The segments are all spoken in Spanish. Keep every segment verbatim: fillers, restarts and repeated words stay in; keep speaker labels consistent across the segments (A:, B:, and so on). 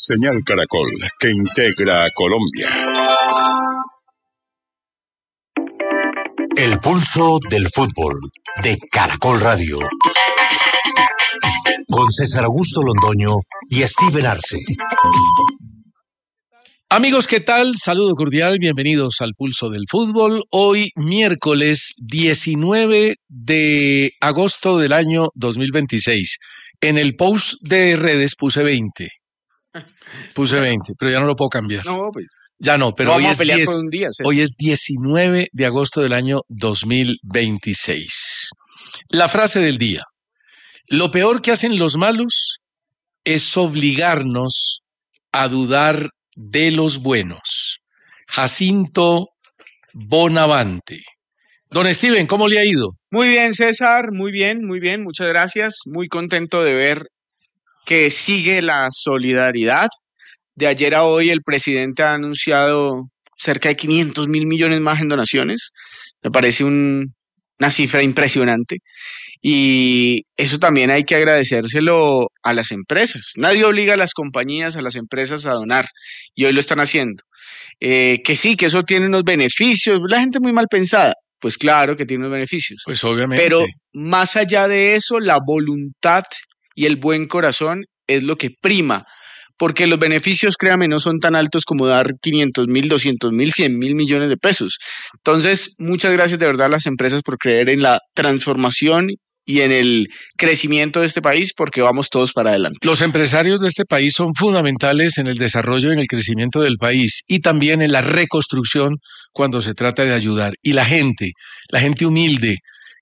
A: Señal Caracol, que integra a Colombia.
B: El pulso del fútbol de Caracol Radio. Con César Augusto Londoño y Steven Arce.
C: Amigos, ¿qué tal? Saludo cordial, bienvenidos al Pulso del Fútbol. Hoy, miércoles diecinueve de agosto del año dos mil veintiséis. En el post de redes puse veinte. Puse veinte, pero ya no lo puedo cambiar.
D: No, pues.
C: Ya no, pero
D: no
C: hoy,
D: vamos
C: es
D: a pelear
C: diez,
D: por un día, César.
C: Hoy es diecinueve de agosto del año dos mil veintiséis. La frase del día. Lo peor que hacen los malos es obligarnos a dudar de los buenos. Jacinto Bonavante. Don Steven, ¿cómo le ha ido?
D: Muy bien, César, muy bien, muy bien, muchas gracias. Muy contento de ver que sigue la solidaridad. De ayer a hoy el presidente ha anunciado cerca de quinientos mil millones más en donaciones. Me parece un, una cifra impresionante. Y eso también hay que agradecérselo a las empresas. Nadie obliga a las compañías, a las empresas a donar, y hoy lo están haciendo. Eh, que sí, que eso tiene unos beneficios. La gente muy mal pensada. Pues claro que tiene unos beneficios.
C: Pues obviamente.
D: Pero más allá de eso, la voluntad y el buen corazón es lo que prima. Porque los beneficios, créame, no son tan altos como dar quinientos mil, doscientos mil, cien mil millones de pesos. Entonces, muchas gracias de verdad a las empresas por creer en la transformación y en el crecimiento de este país, porque vamos todos para adelante.
C: Los empresarios de este país son fundamentales en el desarrollo y en el crecimiento del país y también en la reconstrucción cuando se trata de ayudar. Y la gente, la gente humilde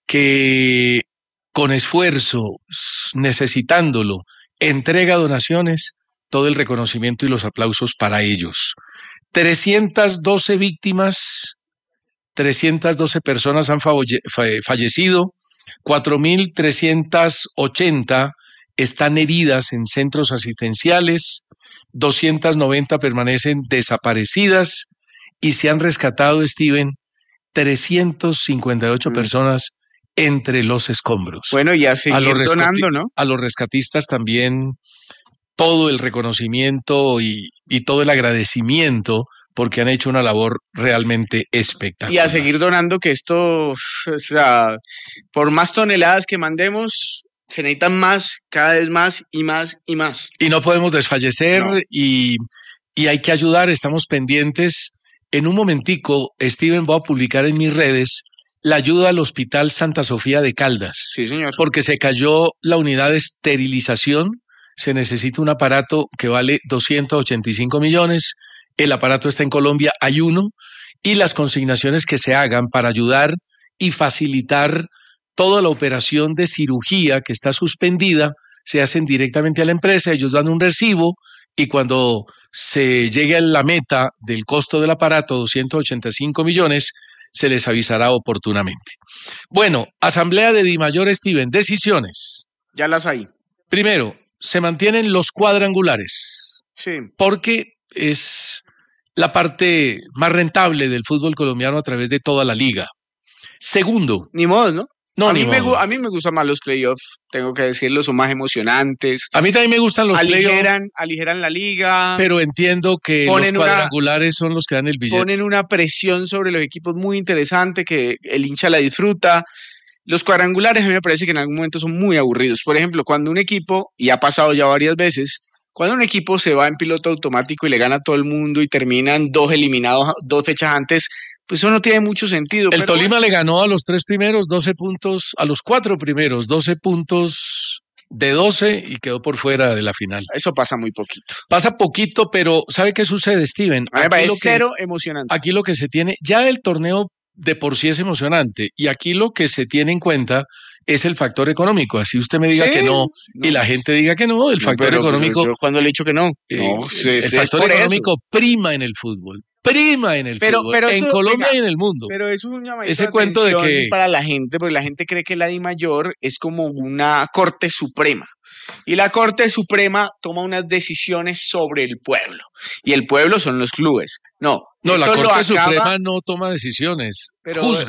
C: que con esfuerzo, necesitándolo, entrega donaciones, todo el reconocimiento y los aplausos para ellos. trescientas doce víctimas, trescientas doce personas han fallecido, cuatro mil trescientas ochenta están heridas en centros asistenciales, doscientas noventa permanecen desaparecidas y se han rescatado, Steven, trescientas cincuenta y ocho mm. personas entre los escombros.
D: Bueno, y a seguir a los donando, ¿no?
C: A los rescatistas también todo el reconocimiento y, y todo el agradecimiento porque han hecho una labor realmente espectacular.
D: Y a seguir donando, que esto, o sea, por más toneladas que mandemos, se necesitan más, cada vez más y más y más.
C: Y no podemos desfallecer no. y, y hay que ayudar, estamos pendientes. En un momentico, Steven, voy a publicar en mis redes la ayuda al Hospital Santa Sofía de Caldas.
D: Sí, señor.
C: Porque se cayó la unidad de esterilización. Se necesita un aparato que vale doscientos ochenta y cinco millones, el aparato está en Colombia, hay uno, y las consignaciones que se hagan para ayudar y facilitar toda la operación de cirugía que está suspendida, se hacen directamente a la empresa, ellos dan un recibo, y cuando se llegue a la meta del costo del aparato, doscientos ochenta y cinco millones, se les avisará oportunamente. Bueno, Asamblea de Dimayor, Steven, decisiones.
D: Ya las hay.
C: Primero, se mantienen los cuadrangulares,
D: sí,
C: porque es la parte más rentable del fútbol colombiano a través de toda la liga. Segundo.
D: Ni modo, ¿no?
C: No,
D: a,
C: ni
D: mí me,
C: modo.
D: a mí me gustan más los playoffs, tengo que decirlo, son más emocionantes.
C: A mí también me gustan los
D: aligeran,
C: playoffs.
D: Aligeran la liga.
C: Pero entiendo que los cuadrangulares una, son los que dan el billete.
D: Ponen una presión sobre los equipos muy interesante que el hincha la disfruta. Los cuadrangulares a mí me parece que en algún momento son muy aburridos. Por ejemplo, cuando un equipo, y ha pasado ya varias veces, cuando un equipo se va en piloto automático y le gana a todo el mundo y terminan dos eliminados dos fechas antes, pues eso no tiene mucho sentido.
C: El
D: pero
C: Tolima
D: bueno.
C: le ganó a los tres primeros doce puntos, a los cuatro primeros doce puntos de doce y quedó por fuera de la final.
D: Eso pasa muy poquito.
C: Pasa poquito, pero ¿sabe qué sucede, Steven?
D: A mí es cero emocionante.
C: Aquí lo que se tiene, ya el torneo de por sí es emocionante y aquí lo que se tiene en cuenta es el factor económico. Así usted me diga sí, que no, no y la gente diga que no, el factor
D: no, pero,
C: económico.
D: Pero yo cuando le he dicho que no,
C: eh,
D: no
C: el, el factor económico
D: eso.
C: prima en el fútbol. Prima en el
D: pero,
C: fútbol,
D: pero
C: en
D: eso,
C: Colombia
D: venga,
C: y en el mundo.
D: Pero eso es un llamado
C: Ese cuento de que
D: para la gente, porque la gente cree que la DIMAYOR es como una corte suprema. Y la Corte Suprema toma unas decisiones sobre el pueblo. Y el pueblo son los clubes. No,
C: no la Corte
D: acaba,
C: Suprema no toma decisiones,
D: pero,
C: juzga.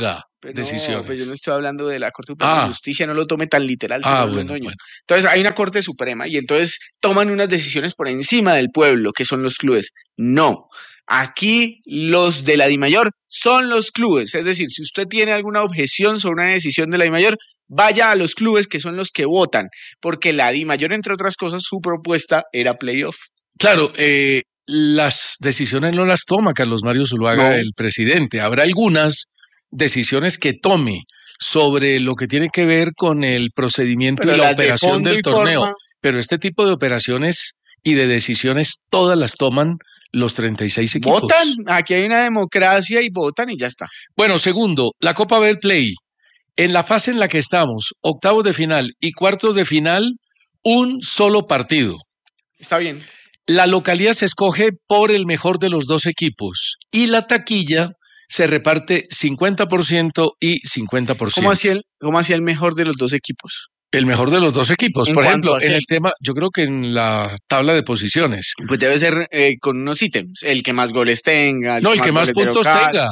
D: Pues
C: decisiones.
D: No, pues yo no estoy hablando de la Corte Suprema
C: Ah.
D: de Justicia, no lo tome tan literal.
C: Ah,
D: señor
C: bueno,
D: Londoño.
C: bueno.
D: Entonces hay una Corte Suprema y entonces toman unas decisiones por encima del pueblo, que son los clubes. No, aquí los de la DIMAYOR son los clubes. Es decir, si usted tiene alguna objeción sobre una decisión de la DIMAYOR, vaya a los clubes que son los que votan, porque la DIMAYOR, entre otras cosas, su propuesta era playoff.
C: Claro, eh, las decisiones no las toma Carlos Mario Zuluaga,
D: No.
C: el presidente. Habrá algunas decisiones que tome sobre lo que tiene que ver con el procedimiento
D: Pero
C: y la
D: las de
C: operación
D: fondo
C: del
D: y
C: torneo.
D: forma-
C: Pero este tipo de operaciones y de decisiones todas las toman los treinta y seis equipos.
D: Votan, aquí hay una democracia y votan y ya está.
C: Bueno, segundo, la Copa Betplay. En la fase en la que estamos, octavos de final y cuartos de final, un solo partido.
D: Está bien.
C: La localidad se escoge por el mejor de los dos equipos y la taquilla se reparte cincuenta por ciento y cincuenta por ciento.
D: ¿Cómo hacía el, cómo hacía el mejor de los dos equipos?
C: El mejor de los dos equipos.
D: ¿En
C: Por
D: cuanto
C: ejemplo,
D: a qué?
C: en el tema, yo creo que en la tabla de posiciones.
D: Pues debe ser eh, con unos ítems. El que más goles tenga.
C: No, el que más
D: goles de
C: puntos
D: local.
C: tenga.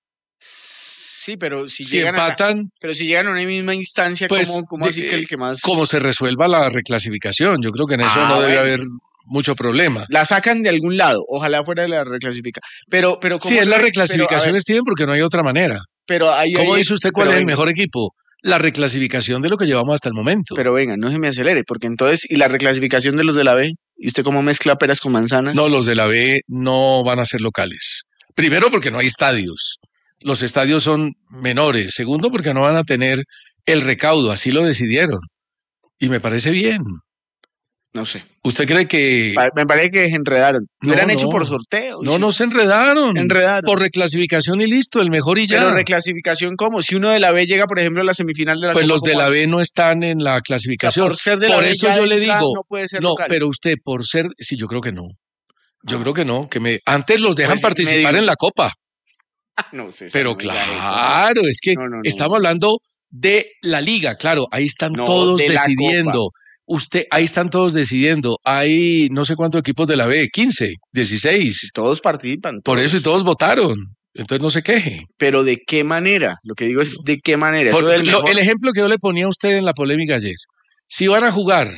D: Sí, pero si,
C: Si
D: llegan a,
C: empatan,
D: pero si llegan a una misma instancia,
C: pues,
D: ¿cómo, cómo
C: de-
D: así que el que más?
C: como se resuelva la reclasificación. Yo creo que en eso
D: Ah,
C: no debe
D: bueno.
C: haber mucho problema.
D: La sacan de algún lado, ojalá fuera de la reclasifica. Pero, pero ¿cómo
C: Sí, es
D: se-
C: la
D: pero,
C: reclasificación,
D: a ver,
C: Steven, porque no hay otra manera.
D: pero ahí,
C: ¿Cómo
D: ahí-
C: dice usted cuál
D: pero
C: es el
D: venga,
C: mejor equipo? La reclasificación de lo que llevamos hasta el momento.
D: Pero venga, no se me acelere, porque entonces, ¿y la reclasificación de los de la B? ¿Y usted cómo mezcla peras con manzanas?
C: No, los de la B no van a ser locales. Primero, porque no hay estadios. Los estadios son menores. Segundo, porque no van a tener el recaudo. Así lo decidieron. Y me parece bien.
D: No sé.
C: ¿Usted cree que
D: Pa- Me parece que se enredaron. Lo
C: No,
D: hubieran
C: no.
D: hecho por sorteo.
C: no
D: sí.
C: no se enredaron?
D: Se enredaron.
C: Por reclasificación y listo, el mejor y ya.
D: Pero reclasificación, ¿cómo? Si uno de la B llega, por ejemplo, a la semifinal de la
C: Pues
D: Copa,
C: los de
D: ¿cómo
C: la
D: hace?
C: B no están en la clasificación.
D: Por ser de la
C: Por
D: B
C: eso
D: ya
C: yo
D: de
C: le
D: entrada
C: digo,
D: no puede ser
C: no,
D: local.
C: pero usted por ser, sí, yo creo que no. Yo creo que no, que me antes los dejan
D: Pues,
C: participar
D: medio.
C: en la Copa.
D: No sé.
C: Pero
D: no me diga eso.
C: claro, es que
D: No, no, no.
C: estamos hablando de la liga, claro, ahí están
D: No,
C: todos
D: de la
C: decidiendo. Usted, ahí están todos decidiendo. Hay no sé cuántos equipos de la B, quince, dieciséis.
D: Todos participan.
C: Por
D: todos.
C: eso y todos votaron. Entonces no se queje.
D: Pero ¿de qué manera? Lo que digo es ¿de qué manera? Eso
C: Por-
D: del
C: lo-
D: mejor-
C: el ejemplo que yo le ponía a usted en la polémica ayer. Si van a jugar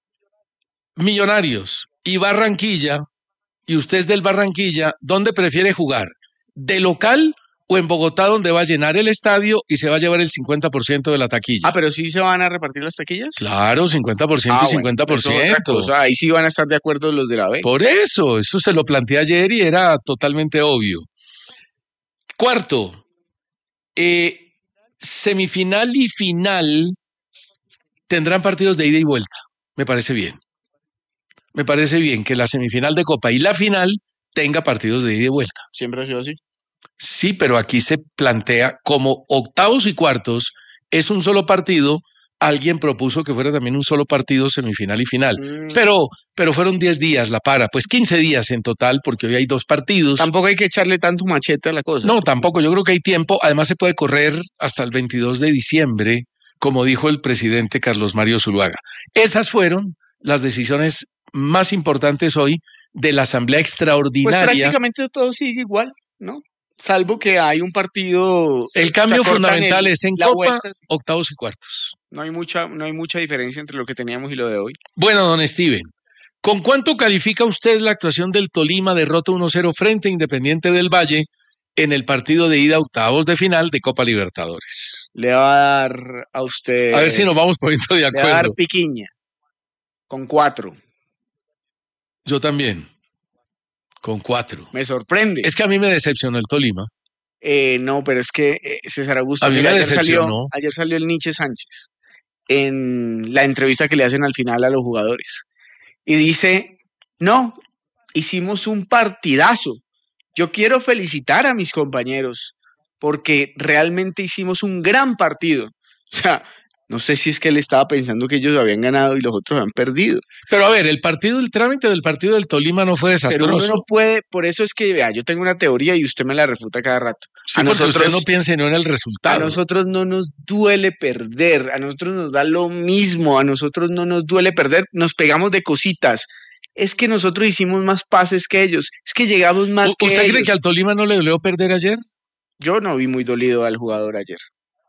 C: Millonarios y Barranquilla, y usted es del Barranquilla, ¿dónde prefiere jugar? ¿De local o en Bogotá, donde va a llenar el estadio y se va a llevar el cincuenta por ciento de la taquilla?
D: Ah, pero sí se van a repartir las taquillas.
C: Claro, cincuenta por ciento
D: Ah,
C: y
D: bueno,
C: cincuenta por
D: eso es otra
C: ciento.
D: cosa. Ahí sí van a estar de acuerdo los de la B.
C: Por eso, eso se lo planteé ayer y era totalmente obvio. Cuarto, eh, semifinal y final tendrán partidos de ida y vuelta. Me parece bien. Me parece bien que la semifinal de Copa y la final tenga partidos de ida y vuelta.
D: Siempre ha sido así.
C: Sí, pero aquí se plantea como octavos y cuartos es un solo partido. Alguien propuso que fuera también un solo partido semifinal y final.
D: Mm.
C: Pero, pero fueron diez días la para, pues quince días en total, porque hoy hay dos partidos.
D: Tampoco hay que echarle tanto machete a la cosa.
C: No, tampoco, yo creo que hay tiempo. Además se puede correr hasta el veintidós de diciembre, como dijo el presidente Carlos Mario Zuluaga. Esas fueron las decisiones más importantes hoy de la Asamblea
D: Pues
C: Extraordinaria.
D: prácticamente todo sigue igual, ¿no? Salvo que hay un partido.
C: El cambio
D: se acortan
C: fundamental
D: el-
C: es en
D: la
C: Copa,
D: vuelta, sí.
C: octavos y cuartos.
D: No hay mucha, no hay mucha diferencia entre lo que teníamos y lo de hoy.
C: Bueno, don Steven, ¿con cuánto califica usted la actuación del Tolima derrota uno cero frente a Independiente del Valle en el partido de ida a octavos de final de Copa Libertadores?
D: Le va a dar a usted.
C: A ver si nos vamos poniendo de
D: Le va a dar
C: acuerdo.
D: piquiña. Con cuatro.
C: Yo también, con cuatro.
D: Me sorprende.
C: Es que a mí me decepcionó el Tolima.
D: Eh, no, pero es que eh, César Augusto,
C: A mí
D: mira,
C: me
D: ayer, salió,
C: decepcionó.
D: ayer salió el Nietzsche Sánchez en la entrevista que le hacen al final a los jugadores. Y dice, no, hicimos un partidazo. Yo quiero felicitar a mis compañeros porque realmente hicimos un gran partido. O sea, no sé si es que él estaba pensando que ellos habían ganado y los otros han perdido.
C: Pero a ver, el partido, el trámite del partido del Tolima no fue
D: Pero uno
C: desastroso.
D: no puede, por eso es que, vea, yo tengo una teoría y usted me la refuta cada rato.
C: Sí,
D: a
C: porque
D: nosotros
C: usted no piense no en el
D: A
C: resultado.
D: nosotros no nos duele perder, a nosotros nos da lo mismo, a nosotros no nos duele perder, nos pegamos de cositas. Es que nosotros hicimos más pases que ellos, es que llegamos más
C: ¿U-
D: que
C: ¿Usted
D: ellos.
C: cree que al Tolima no le dolió perder ayer?
D: Yo no vi muy dolido al jugador ayer.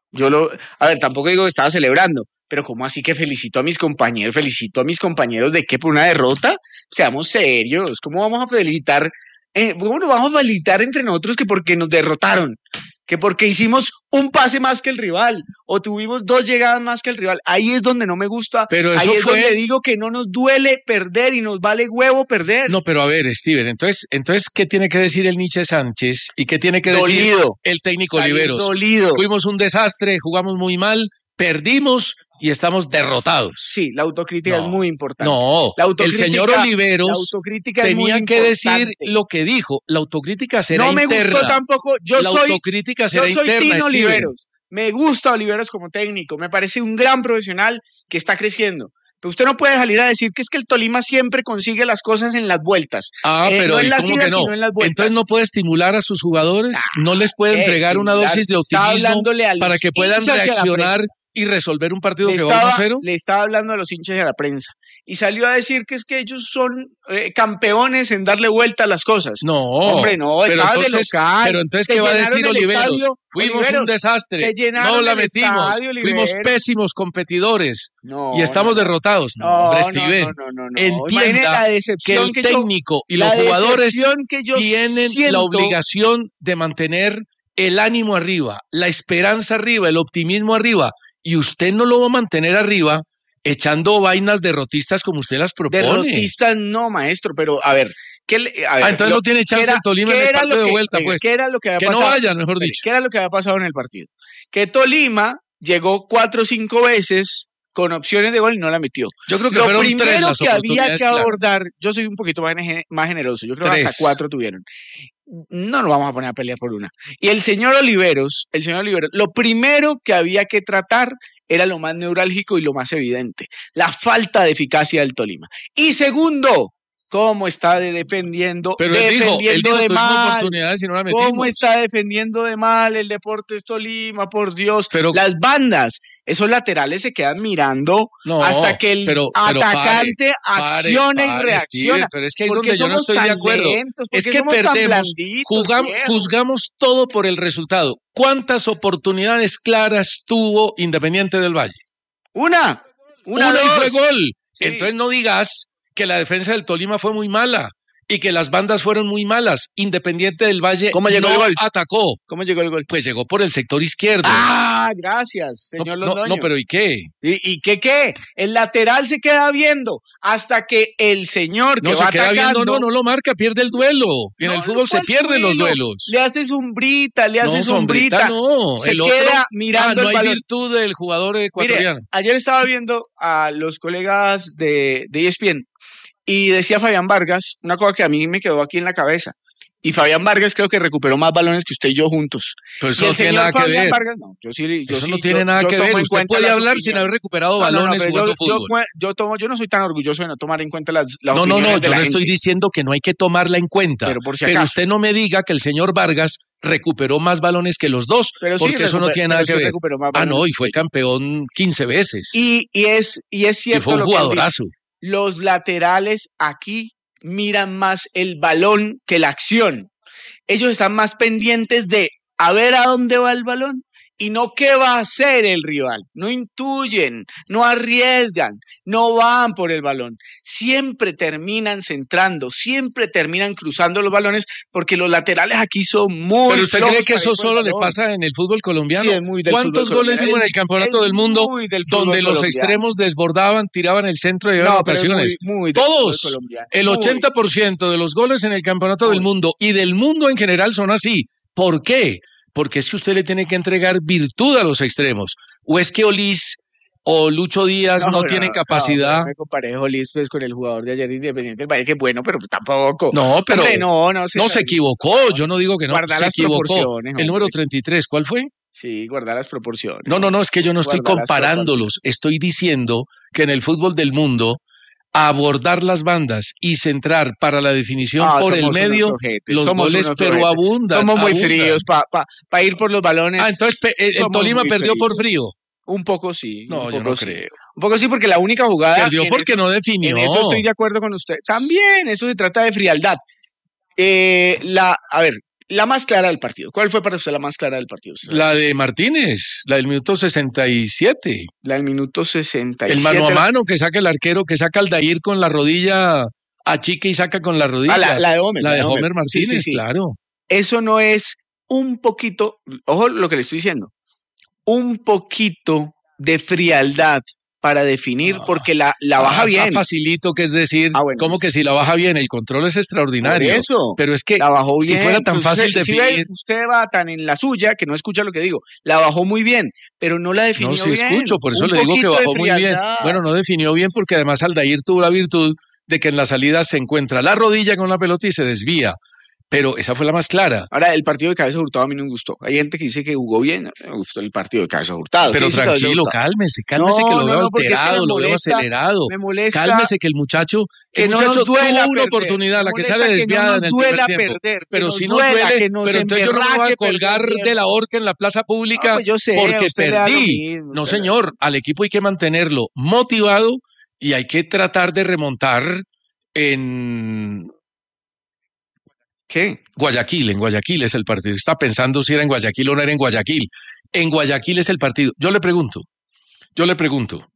D: Yo lo, a ver, tampoco digo que estaba celebrando, pero ¿cómo así que felicito a mis compañeros? ¿Felicito a mis compañeros de qué? ¿Por una derrota? Seamos serios, ¿cómo vamos a felicitar? Eh, ¿Cómo nos vamos a felicitar entre nosotros que porque nos derrotaron? Que porque hicimos un pase más que el rival o tuvimos dos llegadas más que el rival. Ahí es donde no me gusta.
C: Pero eso
D: ahí es
C: fue...
D: donde digo que no nos duele perder y nos vale huevo perder.
C: No, pero a ver, Steven, entonces, entonces ¿qué tiene que decir el Nietzsche Sánchez y qué tiene que
D: dolido.
C: decir el técnico
D: Salir
C: Oliveros?
D: Dolido.
C: Fuimos un desastre, jugamos muy mal, perdimos y estamos derrotados.
D: Sí, la autocrítica
C: no,
D: es muy importante.
C: No,
D: la
C: el señor Oliveros
D: la autocrítica
C: tenía
D: es muy
C: que
D: importante.
C: decir lo que dijo. La autocrítica será
D: no me
C: interna.
D: gustó tampoco. Yo
C: la
D: soy,
C: autocrítica será
D: yo soy
C: interna,
D: Tino
C: Steven.
D: Oliveros. Me gusta Oliveros como técnico. Me parece un gran profesional que está creciendo. Pero usted no puede salir a decir que es que el Tolima siempre consigue las cosas en las vueltas.
C: Ah,
D: eh,
C: pero
D: no en las
C: ¿cómo
D: idas,
C: que no?
D: sino en las vueltas.
C: Entonces no puede estimular a sus jugadores,
D: Ah,
C: no les puede entregar una dosis de optimismo para que puedan reaccionar y resolver un partido
D: le
C: que
D: estaba,
C: va uno cero.
D: Le estaba hablando a los hinchas y a la prensa. Y salió a decir que es que ellos son eh, campeones en darle vuelta a las cosas.
C: No,
D: hombre, no,
C: pero
D: estabas
C: entonces,
D: de local.
C: Pero entonces, ¿qué va a decir Oliveros? Estadio,
D: Fuimos
C: Oliveros, un desastre, no la metimos,
D: estadio,
C: fuimos pésimos competidores
D: no,
C: y estamos
D: no,
C: derrotados. No,
D: no,
C: hombre,
D: no,
C: Steven,
D: no, no, no, no.
C: entienda
D: la decepción
C: que el
D: que
C: técnico
D: yo,
C: y los jugadores
D: que yo
C: tienen
D: siento,
C: la obligación de mantener el ánimo arriba, la esperanza arriba, el optimismo arriba, y usted no lo va a mantener arriba echando vainas derrotistas como usted las propone.
D: Derrotistas no, maestro, pero a ver, ¿qué le, a ver
C: ah, entonces
D: lo,
C: no tiene chance
D: era,
C: el Tolima en el partido de vuelta, pues.
D: ¿Qué era lo que había
C: que
D: pasado?
C: no vayan, mejor dicho.
D: ¿Qué era lo que había pasado en el partido? Que Tolima llegó cuatro o cinco veces con opciones de gol y no la metió.
C: Yo creo que
D: lo
C: fueron
D: primero
C: tres las
D: que había que
C: claras.
D: abordar, yo soy un poquito más, más generoso, yo creo
C: tres.
D: que hasta cuatro tuvieron. No nos vamos a poner a pelear por una. Y el señor Oliveros, el señor Oliveros, lo primero que había que tratar era lo más neurálgico y lo más evidente, la falta de eficacia del Tolima. Y segundo, cómo está de defendiendo,
C: Pero
D: defendiendo
C: él dijo, él dijo,
D: de mal,
C: oportunidades y no la metimos.
D: Cómo está defendiendo de mal el Deportes Tolima, por Dios.
C: Pero,
D: las bandas, esos laterales se quedan mirando
C: no,
D: hasta que el
C: pero, pero
D: atacante
C: pare,
D: acciona
C: pare,
D: y reacciona.
C: Steven, pero es que ahí es donde yo no estoy de acuerdo.
D: Lentos,
C: es que perdemos, jugamos, juzgamos todo por el resultado. ¿Cuántas oportunidades claras tuvo Independiente del Valle?
D: Una. Una,
C: Una y fue gol.
D: Sí.
C: Entonces no digas que la defensa del Tolima fue muy mala y que las bandas fueron muy malas. Independiente del Valle
D: ¿Cómo llegó
C: no
D: el gol?
C: atacó.
D: ¿Cómo llegó el gol?
C: Pues llegó por el sector izquierdo.
D: Ah, gracias, señor
C: no,
D: Londoño.
C: No, no, pero ¿y qué?
D: ¿Y, ¿Y qué qué? El lateral se queda viendo hasta que el señor que
C: no,
D: va
C: se queda
D: atacando...
C: viendo, no, no lo marca, pierde el duelo. Y en
D: no,
C: el fútbol
D: no,
C: se pierden
D: duelo?
C: los duelos.
D: Le hace sombrita, le hace
C: no,
D: sombrita.
C: No,
D: se
C: el
D: queda
C: otro,
D: mirando
C: ah, no
D: el
C: hay
D: balón.
C: virtud del jugador ecuatoriano.
D: Mire, ayer estaba viendo a los colegas de, de E S P N y decía Fabián Vargas una cosa que a mí me quedó aquí en la cabeza. Y Fabián Vargas creo que recuperó más balones que usted y yo juntos.
C: Pero eso
D: y el
C: no tiene
D: señor
C: nada que
D: Fabián
C: ver.
D: Vargas, no, yo sí, yo
C: eso
D: sí,
C: no tiene
D: yo,
C: nada
D: yo
C: que
D: tomo
C: ver.
D: en
C: Usted
D: cuenta
C: puede
D: las
C: hablar
D: opiniones.
C: sin haber recuperado
D: no, no,
C: balones
D: no,
C: jugando
D: yo,
C: fútbol.
D: Yo, yo, tomo, yo no soy tan orgulloso de no tomar en cuenta las, las
C: no,
D: opiniones
C: no, no,
D: de
C: yo
D: la
C: no
D: gente.
C: estoy diciendo que no hay que tomarla en cuenta.
D: Pero, por si
C: pero
D: acaso.
C: usted no me diga que el señor Vargas recuperó más balones que los dos,
D: pero
C: porque
D: sí,
C: eso no tiene nada
D: sí
C: que ver. Ah, no, y fue
D: sí.
C: campeón quince veces.
D: Y, y, es, y es cierto
C: y fue un
D: lo
C: jugadorazo.
D: que dice. Los laterales aquí miran más el balón que la acción. Ellos están más pendientes de a ver a dónde va el balón y no qué va a hacer el rival. No intuyen, no arriesgan, no van por el balón. Siempre terminan centrando, siempre terminan cruzando los balones porque los laterales aquí son muy
C: ¿Pero usted cree que eso solo le pasa en el fútbol colombiano?
D: Sí, es muy del
C: ¿Cuántos
D: fútbol
C: goles vimos en el campeonato del mundo
D: del
C: donde los
D: colombiano.
C: extremos desbordaban, tiraban el centro y llevaban
D: no,
C: ocasiones?
D: Muy, muy
C: Todos, el ochenta por ciento de los goles en el campeonato muy. del mundo y del mundo en general son así. ¿Por qué? Porque es que usted le tiene que entregar virtud a los extremos. ¿O es que Olís o Lucho Díaz no, no, no tienen capacidad?
D: No, me comparé a Olís pues, con el jugador de ayer Independiente del Valle, que bueno, pero tampoco.
C: No, pero
D: Hombre, no, no, se,
C: no se equivocó. Yo no digo que no,
D: guardar
C: se
D: las
C: equivocó. El
D: hombre.
C: número treinta y tres, ¿cuál fue?
D: Sí, guardar las proporciones.
C: No, no, no, es que yo no estoy comparándolos. Estoy diciendo que en el fútbol del mundo abordar las bandas y centrar para la definición ah, por el medio los
D: somos
C: goles, pero abundan.
D: Somos muy
C: abundan.
D: fríos para pa, pa ir por los balones.
C: Ah, entonces el, el Tolima perdió
D: fríos.
C: por frío.
D: Un poco sí.
C: No,
D: un
C: yo
D: poco
C: no
D: sí.
C: creo.
D: Un poco sí, porque la única jugada.
C: Perdió porque
D: eso,
C: no definió.
D: En eso estoy de acuerdo con usted. También, eso se trata de frialdad. Eh, la, a ver, la más clara del partido. ¿Cuál fue para usted la más clara del partido?
C: La de Martínez, la del minuto sesenta y siete.
D: La del minuto sesenta y siete.
C: El mano a mano que saca el arquero, que saca Aldair con la rodilla, achique y saca con la rodilla.
D: Ah, la, la de Homer.
C: La de Homer,
D: Homer.
C: Martínez, sí, sí, sí. Claro.
D: Eso no es un poquito, ojo lo que le estoy diciendo, un poquito de frialdad para definir, ah, porque la, la baja
C: ah,
D: bien.
C: Facilito, que es decir, ah, bueno, como que si la baja bien, el control es extraordinario.
D: Por eso,
C: pero es que
D: la bajó bien,
C: si fuera tan
D: entonces,
C: fácil
D: si
C: definir.
D: ve, usted va tan en la suya que no escucha lo que digo. La bajó muy bien, pero no la definió bien.
C: No, sí
D: bien.
C: escucho, por eso
D: un
C: le digo que bajó muy bien.
D: Bueno,
C: no definió bien porque además Aldair tuvo la virtud de que en la salida se encuentra la rodilla con la pelota y se desvía. Pero esa fue la más clara.
D: Ahora, el partido de Cabeza Hurtado a mí no me gustó. Hay gente que dice que jugó bien, no me gustó el partido de Cabeza Hurtado.
C: Pero tranquilo, cálmese, cálmese no, que lo veo no, alterado, es que molesta, lo veo acelerado.
D: Me molesta.
C: Cálmese que el muchacho,
D: que
C: el
D: no
C: muchacho
D: nos duela
C: tuvo una
D: perder,
C: oportunidad, la que sale desviada
D: no
C: en el
D: duela
C: primer tiempo.
D: Perder,
C: pero si
D: duela,
C: no duele,
D: que nos
C: pero entonces yo no me voy a colgar de la horca en la plaza pública
D: no, pues yo sé,
C: porque perdí.
D: Mismo,
C: no, señor, al equipo hay que mantenerlo motivado y hay que tratar de remontar en...
D: ¿Qué?
C: Guayaquil, en Guayaquil es el partido. Está pensando si era en Guayaquil o no era en Guayaquil. En Guayaquil es el partido. Yo le pregunto, yo le pregunto,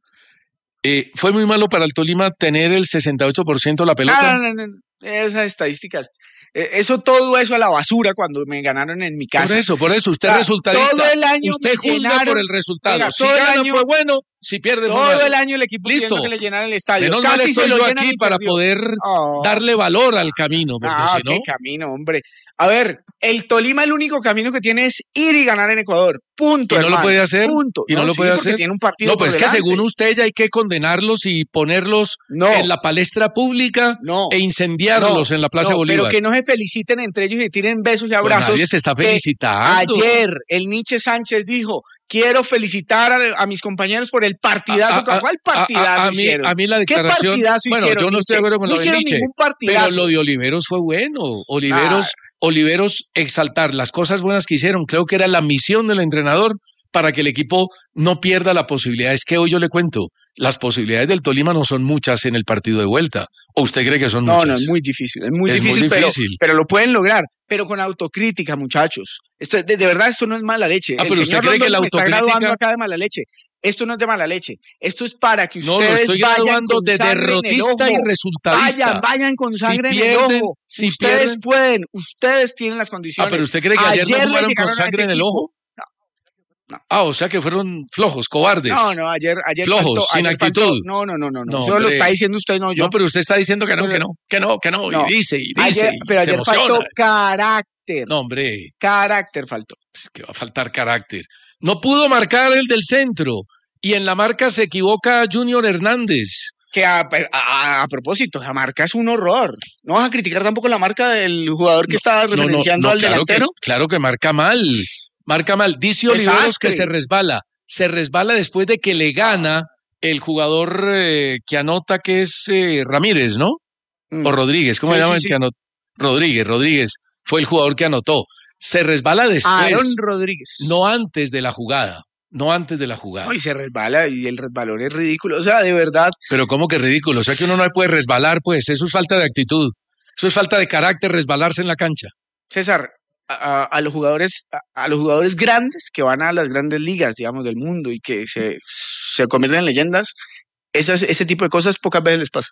C: eh, ¿fue muy malo para el Tolima tener el sesenta y ocho por ciento de la pelota?
D: No, no, no, no. Esas estadísticas. Eso, todo eso a la basura cuando me ganaron en mi casa.
C: Por eso, por eso, usted
D: o sea,
C: resultadista.
D: Todo el año
C: usted juzga
D: llenaron,
C: por el resultado.
D: Oiga,
C: si gana
D: año,
C: fue bueno, si pierde
D: todo
C: fue malo.
D: Todo el año el equipo
C: Listo.
D: que le llenaran el estadio.
C: Menos
D: Casi
C: mal estoy
D: se lo
C: yo
D: llenan
C: aquí para
D: perdió.
C: poder oh. darle valor al camino. Porque
D: ah,
C: si no...
D: qué camino, hombre. A ver, el Tolima el único camino que tiene es ir y ganar en Ecuador. Punto,
C: ¿Y no
D: hermano.
C: lo puede hacer?
D: Punto.
C: ¿Y no, no lo
D: sí,
C: puede hacer?
D: Tiene un partido
C: no, pues es
D: delante.
C: que según usted ya hay que condenarlos y ponerlos
D: no.
C: en la palestra pública
D: no.
C: e incendiarlos
D: no.
C: en la Plaza
D: no,
C: Bolívar.
D: Pero que no se feliciten entre ellos y tiren besos y abrazos.
C: Pues nadie se está felicitando.
D: Ayer el Nietzsche Sánchez dijo, quiero felicitar a, a mis compañeros por el partidazo.
C: A, a,
D: ¿Cuál partidazo
C: a, a, a mí,
D: hicieron?
C: a mí la declaración...
D: ¿Qué partidazo
C: bueno,
D: hicieron?
C: yo no estoy de acuerdo con
D: no
C: lo de Nietzsche, pero lo de Oliveros fue bueno. Oliveros, ah. Oliveros exaltar las cosas buenas que hicieron. Creo que era la misión del entrenador para que el equipo no pierda la posibilidad. Es que hoy yo le cuento, las posibilidades del Tolima no son muchas en el partido de vuelta. ¿O usted cree que son
D: no,
C: muchas?
D: No, no, es muy difícil. Es muy
C: es
D: difícil,
C: muy
D: pero,
C: difícil.
D: pero lo pueden lograr. Pero con autocrítica, muchachos. Esto, de, de verdad, esto no es mala leche.
C: Ah,
D: el
C: pero
D: señor
C: usted cree
D: Rondón
C: que la
D: me está
C: autocrítica...
D: graduando acá de mala leche. Esto no es de mala leche. Esto es para que ustedes
C: no, lo estoy
D: vayan con
C: de derrotista y resultadista.
D: Vayan, vayan con sangre
C: si
D: en
C: pierden,
D: el ojo.
C: Si
D: ustedes
C: pierden...
D: pueden, ustedes tienen las condiciones.
C: Ah, pero ¿usted cree que ayer, ayer no jugaron con sangre en el ojo?
D: No. No.
C: Ah, o sea que fueron flojos, cobardes.
D: No, no, ayer, ayer
C: flojos,
D: faltó,
C: sin
D: ayer
C: actitud.
D: Faltó, no, no, no, no, no.
C: no
D: Eso lo está diciendo usted, no yo.
C: No, pero usted está diciendo que no, que no, que no, que no,
D: no.
C: y dice, y dice,
D: ayer,
C: y
D: pero
C: se
D: ayer
C: emociona.
D: faltó carácter.
C: No, hombre.
D: Carácter faltó.
C: Es que va a faltar carácter. No pudo marcar el del centro y en la marca se equivoca Junior Hernández.
D: Que a, a, a propósito, la marca es un horror. No vas a criticar tampoco la marca del jugador que no, está referenciando
C: no, no,
D: al
C: claro
D: delantero.
C: Que, claro que marca mal. Marca mal. Dice Oliveros que se resbala. Se resbala después de que le gana el jugador eh, que anota, que es eh, Ramírez, ¿no? Mm. O Rodríguez, ¿cómo
D: sí,
C: se llama
D: sí,
C: el
D: sí.
C: que anotó? Rodríguez, Rodríguez fue el jugador que anotó. Se resbala después.
D: Aaron Rodríguez.
C: No antes de la jugada. No antes de la jugada.
D: No, y se resbala y el resbalón es ridículo. O sea, de verdad.
C: Pero ¿cómo que ridículo? O sea que uno no puede resbalar, pues. Eso es falta de actitud. Eso es falta de carácter, resbalarse en la cancha.
D: César, a, a los jugadores, a, a los jugadores grandes que van a las grandes ligas, digamos, del mundo y que se, se convierten en leyendas, esas, ese tipo de cosas pocas veces les pasa.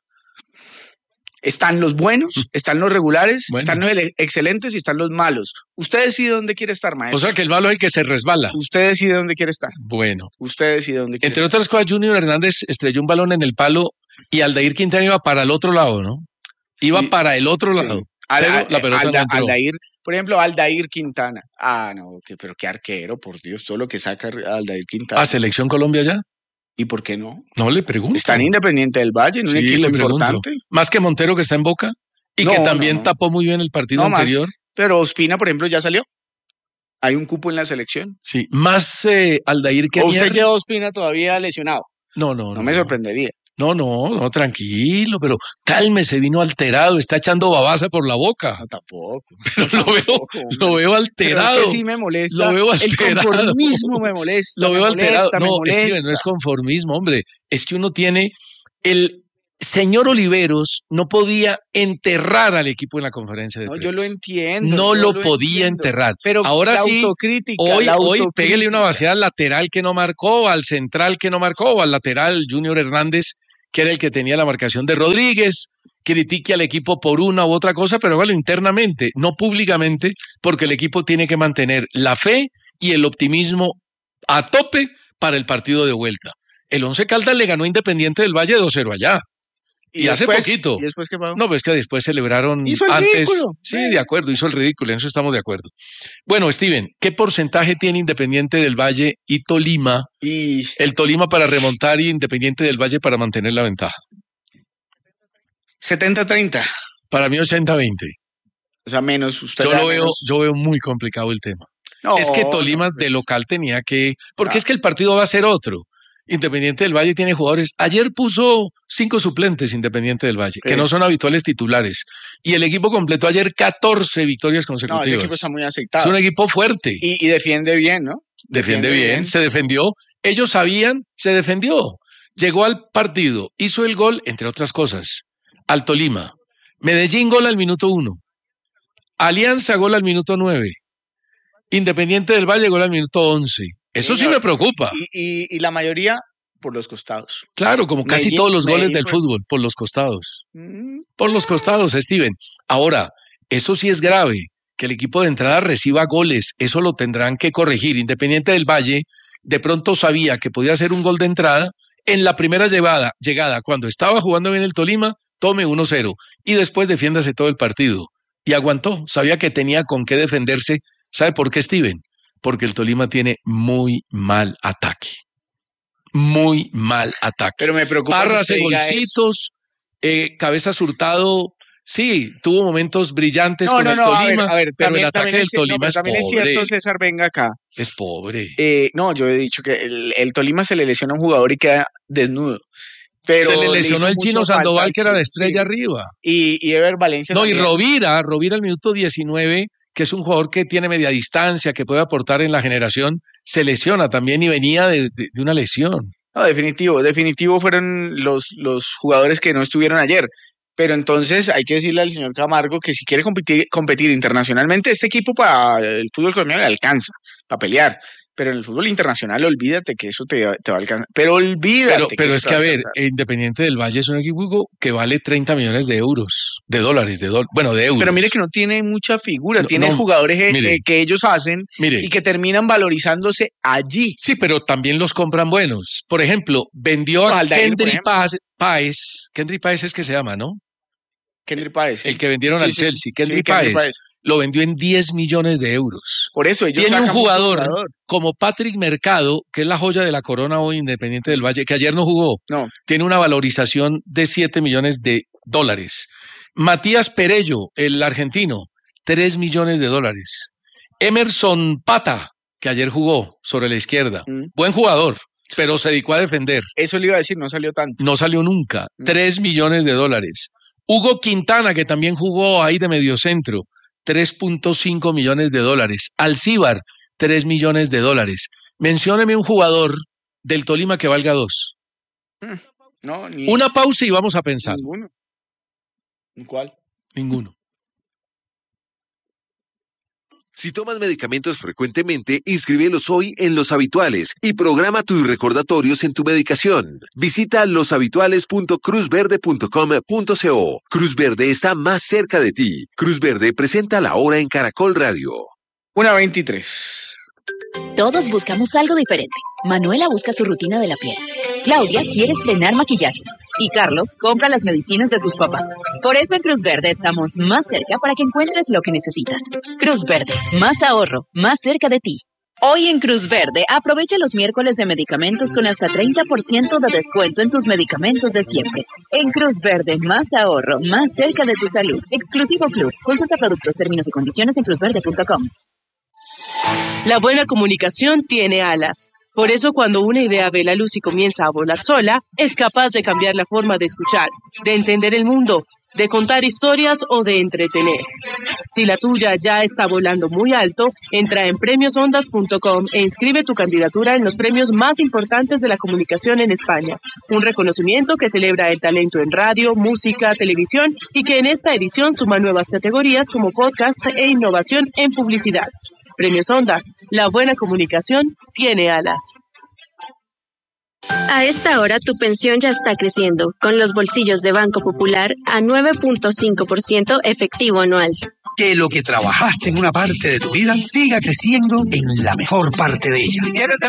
D: Están los buenos, están los regulares, bueno. están los excelentes y están los malos. Usted decide dónde quiere estar, maestro.
C: O sea que el malo es el que se resbala.
D: Usted decide dónde quiere estar.
C: Bueno.
D: Usted decide dónde quiere
C: Entre
D: estar.
C: otras cosas, Junior Hernández estrelló un balón en el palo y Aldair Quintana iba para el otro lado, ¿no? Iba sí. para el otro sí. lado.
D: Al,
C: Pero la pelota
D: Alda,
C: no
D: Aldair, por ejemplo, Aldair Quintana. Ah, no, que, pero qué arquero, por Dios, todo lo que saca Aldair Quintana.
C: ¿A Selección Colombia ya?
D: ¿Y por qué no?
C: No le pregunto.
D: Está en Independiente del Valle, en un
C: sí,
D: equipo
C: le
D: importante.
C: Más que Montero, que está en Boca y no, que también no, no. tapó muy bien el partido
D: no,
C: anterior.
D: Más, pero Ospina, por ejemplo, ya salió. Hay un cupo en la selección.
C: Sí, más eh, Aldair que
D: ¿O usted lleva a Ospina todavía lesionado?
C: No, no, no.
D: No me sorprendería.
C: No, no, no, tranquilo, pero cálmese, vino alterado, está echando babaza por la boca.
D: No, tampoco.
C: Pero
D: no,
C: lo,
D: tampoco,
C: veo, lo veo alterado.
D: Pero es que sí me molesta.
C: Lo veo alterado.
D: El conformismo me molesta.
C: Lo veo
D: me
C: alterado.
D: Molesta,
C: no,
D: me molesta.
C: Steven, no es conformismo, hombre. Es que uno tiene el señor Oliveros no podía enterrar al equipo en la conferencia de
D: No,
C: prensa.
D: yo lo entiendo.
C: No
D: yo
C: lo,
D: lo
C: podía
D: entiendo.
C: enterrar.
D: Pero
C: ahora
D: la
C: sí,
D: autocrítica,
C: hoy,
D: la
C: hoy
D: autocrítica.
C: pégale una vaciada al lateral que no marcó, al central que no marcó, o al lateral Junior Hernández, que era el que tenía la marcación de Rodríguez. Critique al equipo por una u otra cosa, pero hágalo internamente, no públicamente, porque el equipo tiene que mantener la fe y el optimismo a tope para el partido de vuelta. El Once Caldas le ganó a Independiente del Valle dos cero allá. Y, y hace
D: después,
C: poquito.
D: ¿Y después qué pasó?
C: No, pues que después celebraron
D: hizo el
C: antes.
D: Ridículo.
C: Sí, de acuerdo, hizo el ridículo, en eso estamos de acuerdo. Bueno, Steven, ¿qué porcentaje tiene Independiente del Valle y Tolima?
D: Y...
C: El Tolima para remontar y Independiente del Valle para mantener la ventaja.
D: setenta treinta.
C: Para mí ochenta veinte.
D: O sea, menos. Usted
C: yo lo veo,
D: menos...
C: yo veo muy complicado el tema.
D: No,
C: es que Tolima
D: no, pues...
C: de local tenía que... Porque
D: no.
C: es que el partido va a ser otro. Independiente del Valle tiene jugadores. Ayer puso cinco suplentes Independiente del Valle, sí. que no son habituales titulares. Y el equipo completó ayer catorce victorias consecutivas.
D: No, el equipo está muy aceitado.
C: Es un equipo fuerte.
D: Y, y defiende bien, ¿no?
C: Defiende, defiende bien, bien, se defendió. Ellos sabían, se defendió. Llegó al partido, hizo el gol, entre otras cosas, al Tolima. Medellín gol al minuto uno. Alianza gol al minuto nueve. Independiente del Valle gol al minuto once. Eso sí, sí me preocupa.
D: Y, y, y la mayoría por los costados.
C: Claro, como casi Medellín, todos los goles Medellín, del por... fútbol, por los costados. Mm. Por los costados, Steven. Ahora, eso sí es grave, que el equipo de entrada reciba goles. Eso lo tendrán que corregir. Independiente del Valle de pronto sabía que podía hacer un gol de entrada. En la primera llegada, llegada, cuando estaba jugando bien el Tolima, tome uno cero. Y después defiéndase todo el partido. Y aguantó. Sabía que tenía con qué defenderse. ¿Sabe por qué, Steven? Porque el Tolima tiene muy mal ataque. Muy mal ataque.
D: Pero me preocupa.
C: Parra hace golcitos, eh, Cabezas Hurtado, sí, tuvo momentos brillantes
D: no,
C: con
D: no,
C: el
D: no,
C: Tolima,
D: a ver, a ver,
C: pero
D: también,
C: el ataque del
D: es,
C: Tolima
D: no,
C: es
D: también
C: pobre.
D: También es cierto, César, venga acá.
C: Es pobre.
D: Eh, no, yo he dicho que el, el Tolima se le lesiona a un jugador y queda desnudo. Pero
C: se le lesionó
D: le
C: el Chino Sandoval, falta, que era la estrella
D: sí.
C: arriba.
D: Y, y Ever Valencia
C: No,
D: también.
C: y Rovira, Rovira al minuto diecinueve, que es un jugador que tiene media distancia, que puede aportar en la generación, se lesiona también y venía de, de, de una lesión.
D: No, definitivo, definitivo fueron los, los jugadores que no estuvieron ayer. Pero entonces hay que decirle al señor Camargo que si quiere competir, competir internacionalmente, este equipo para el fútbol colombiano le alcanza, para pelear. Pero en el fútbol internacional, olvídate que eso te, te va a alcanzar. Pero olvídate.
C: Pero,
D: que
C: pero es que, a, a ver, Independiente del Valle es un equipo que vale treinta millones de euros, de dólares, de do, bueno, de euros.
D: Pero mire que no tiene mucha figura, no, tiene no, jugadores
C: mire,
D: eh, que ellos hacen
C: mire,
D: y que terminan valorizándose allí.
C: Sí, pero también los compran buenos. Por ejemplo, vendió a
D: Aldair,
C: Kendry Páez, Kendry Páez es que se llama, ¿no?
D: Kendry Páez. Sí.
C: El que vendieron sí, al
D: sí,
C: Chelsea,
D: sí,
C: Kendry
D: sí,
C: Páez.
D: Páez.
C: Lo vendió en diez millones de euros.
D: Por eso ellos
C: tiene un jugador,
D: jugador
C: como Patrick Mercado, que es la joya de la corona hoy Independiente del Valle, que ayer no jugó.
D: No.
C: Tiene una valorización de siete millones de dólares. Matías Perello, el argentino, tres millones de dólares. Emerson Pata, que ayer jugó sobre la izquierda. Mm. Buen jugador, pero se dedicó a defender.
D: Eso le iba a decir, no salió tanto.
C: No salió nunca. Mm. tres millones de dólares. Hugo Quintana, que también jugó ahí de mediocentro, tres punto cinco millones de dólares. Alcíbar, tres millones de dólares. Mencióneme un jugador del Tolima que valga dos.
D: No, ni...
C: Una pausa y vamos a pensar.
D: Ninguno. ¿Cuál?
C: Ninguno.
B: Si tomas medicamentos frecuentemente, inscríbelos hoy en Los Habituales y programa tus recordatorios en tu medicación. Visita los habituales punto cruz verde punto com punto co. Cruz Verde está más cerca de ti. Cruz Verde presenta la hora en Caracol Radio.
D: una veintitrés.
E: Todos buscamos algo diferente. Manuela busca su rutina de la piel. Claudia quiere estrenar maquillaje. Y Carlos compra las medicinas de sus papás. Por eso en Cruz Verde estamos más cerca para que encuentres lo que necesitas. Cruz Verde, más ahorro, más cerca de ti. Hoy en Cruz Verde, aprovecha los miércoles de medicamentos con hasta treinta por ciento de descuento en tus medicamentos de siempre. En Cruz Verde, más ahorro, más cerca de tu salud. Exclusivo Club. Consulta productos, términos y condiciones en cruz verde punto com.
F: La buena comunicación tiene alas. Por eso, cuando una idea ve la luz y comienza a volar sola, es capaz de cambiar la forma de escuchar, de entender el mundo, de contar historias o de entretener. Si la tuya ya está volando muy alto, entra en premios ondas punto com e inscribe tu candidatura en los premios más importantes de la comunicación en España. Un reconocimiento que celebra el talento en radio, música, televisión y que en esta edición suma nuevas categorías como podcast e innovación en publicidad. Premios Ondas, la buena comunicación tiene alas.
G: A esta hora tu pensión ya está creciendo, con los bolsillos de Banco Popular a nueve punto cinco por ciento efectivo anual.
H: Que lo que trabajaste en una parte de tu vida siga creciendo en la mejor parte de ella.